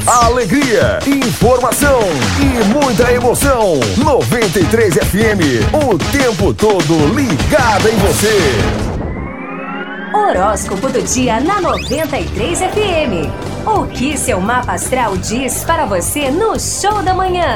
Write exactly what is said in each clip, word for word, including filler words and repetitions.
Alegria, informação e muita emoção. noventa e três F M, o tempo todo ligada em você. Horóscopo do dia na noventa e três F M. O que seu mapa astral diz para você no Show da Manhã?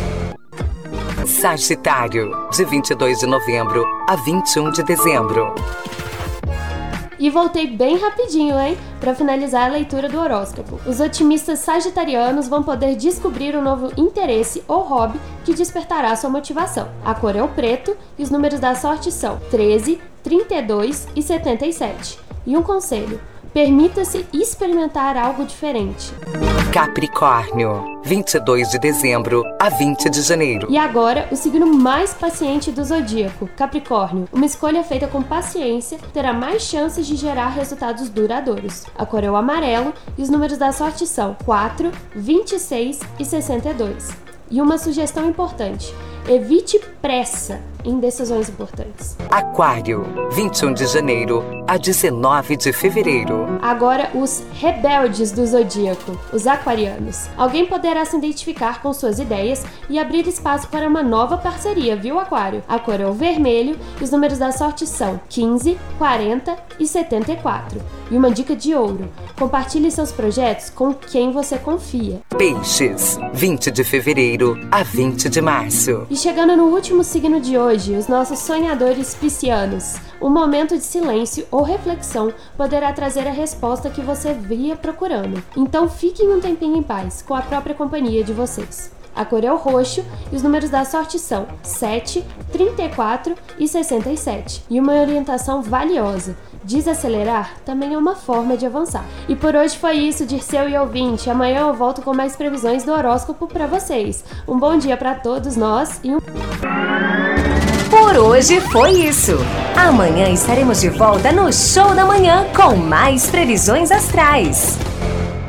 Sagitário, de vinte e dois de novembro a vinte e um de dezembro. E voltei bem rapidinho, hein? Para finalizar a leitura do horóscopo. Os otimistas sagitarianos vão poder descobrir um novo interesse ou hobby que despertará sua motivação. A cor é o preto e os números da sorte são treze, trinta e dois e setenta e sete. E um conselho: permita-se experimentar algo diferente. Capricórnio, vinte e dois de dezembro a vinte de janeiro. E agora, o signo mais paciente do zodíaco, Capricórnio. Uma escolha feita com paciência terá mais chances de gerar resultados duradouros. A cor é o amarelo e os números da sorte são quatro, vinte e seis e sessenta e dois. E uma sugestão importante: evite pressa em decisões importantes. Aquário, vinte e um de janeiro a dezenove de fevereiro. Agora, os rebeldes do zodíaco, os aquarianos. Alguém poderá se identificar com suas ideias e abrir espaço para uma nova parceria, viu, Aquário? A cor é o vermelho e os números da sorte são quinze, quarenta e setenta e quatro. E uma dica de ouro: compartilhe seus projetos com quem você confia. Peixes, vinte de fevereiro a vinte de março. E chegando no último signo de hoje, os nossos sonhadores piscianos. Um momento de silêncio ou reflexão poderá trazer a resposta que você via procurando. Então fiquem um tempinho em paz com a própria companhia de vocês. A cor é o roxo e os números da sorte são sete, trinta e quatro e sessenta e sete. E uma orientação valiosa: desacelerar também é uma forma de avançar. E por hoje foi isso, Dirceu e ouvinte. Amanhã eu volto com mais previsões do horóscopo para vocês. Um bom dia para todos nós e um... Por hoje foi isso. Amanhã estaremos de volta no Show da Manhã com mais previsões astrais.